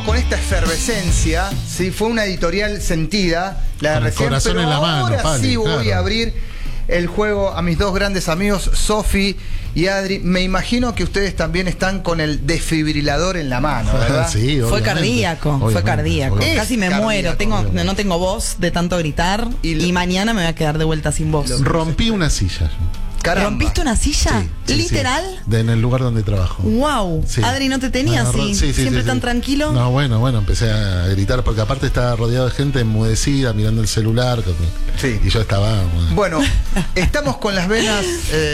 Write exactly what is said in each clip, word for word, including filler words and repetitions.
Con esta efervescencia, sí, fue una editorial sentida, la de Con el recién, corazón pero en la mano, ahora Pali, sí voy claro. a abrir el juego a mis dos grandes amigos, Sofi y Adri. Me imagino que ustedes también están con el desfibrilador en la mano, ¿verdad? Sí, Fue obviamente. cardíaco, fue Obviamente, cardíaco. obviamente. Casi me cardíaco, muero. Tengo, obviamente. no tengo voz de tanto gritar Y y, lo- mañana me voy a quedar de vuelta sin voz. Rompí una silla. Caramba. ¿Rompiste una silla? Sí, sí, ¿Literal? sí. De- en el lugar donde trabajo. Wow. Sí. Adri, ¿no te tenía Me agarró- así? sí, sí, ¿Siempre sí, tan sí. tranquilo? No, bueno, bueno, empecé a gritar porque aparte estaba rodeado de gente enmudecida, mirando el celular. con- Sí. Y yo estaba... bueno. Bueno, estamos con las venas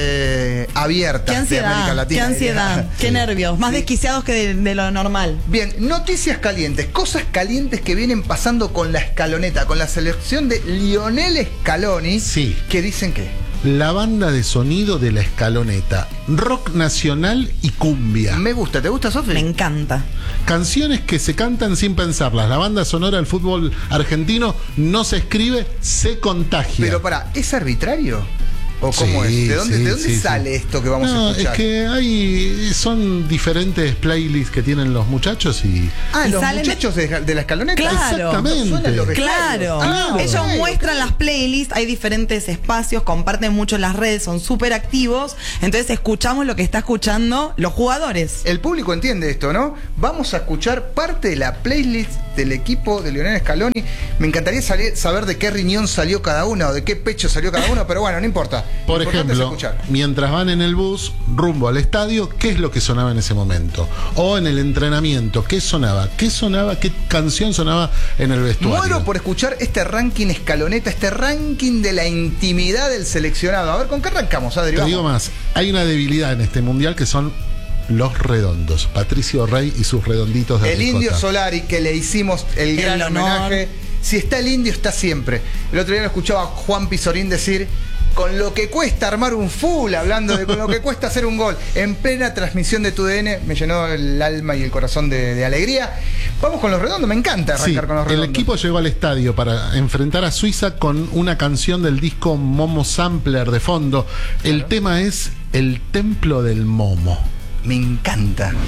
eh, abiertas Qué de América ansiedad, Latina. qué ansiedad, qué Sí. nervios. Más Sí. desquiciados que de, de lo normal. Bien, noticias calientes, cosas calientes que vienen pasando con la escaloneta, con la selección de Lionel Scaloni. Sí. Que dicen que La banda de sonido de la escaloneta. Rock nacional y cumbia. me gusta. ¿Te gusta, Sofi? Me encanta. Canciones que se cantan sin pensarlas. La banda sonora del fútbol argentino no se escribe, se contagia. Pero para, ¿es arbitrario? ¿O cómo Sí, es? ¿De dónde, sí, ¿de dónde sí, sale sí. esto que vamos No, a escuchar? es que hay son diferentes playlists que tienen los muchachos y Ah, Y los salen- muchachos de, de la escaloneta. Claro. Exactamente. Suenan los reclamos. Claro, Ah, ellos ok, muestran ok. las playlists, hay diferentes espacios, comparten mucho en las redes, son súper activos, entonces escuchamos lo que está escuchando los jugadores. El público entiende esto, ¿no? Vamos a escuchar parte de la playlist del equipo de Lionel Scaloni. Me encantaría salir- saber de qué riñón salió cada uno o de qué pecho salió cada uno, pero bueno, no importa. Por Lo importante es ejemplo, escuchar. mientras van en el bus rumbo al estadio, ¿qué es lo que sonaba en ese momento? O en el entrenamiento, ¿qué sonaba? ¿Qué sonaba? ¿Qué canción sonaba en el vestuario? Muero por escuchar este ranking escaloneta, este ranking de la intimidad del seleccionado. A ver, ¿con qué arrancamos, Adri? Te Vamos. digo más, hay una debilidad en este mundial que son los redondos. Patricio Rey y sus redonditos de El ricota. Indio Solari, que le hicimos el gran El honor. homenaje. Si está el Indio, está siempre. El otro día lo escuchaba a Juan Pizorín decir, con lo que cuesta armar un full, hablando de con lo que cuesta hacer un gol, en plena transmisión de T U D N, me llenó el alma y el corazón de, de alegría. Vamos con los redondos, me encanta arrancar Sí, con los el redondos. equipo llegó al estadio para enfrentar a Suiza con una canción del disco Momo Sampler de fondo. El tema es El Templo del Momo. Me encanta.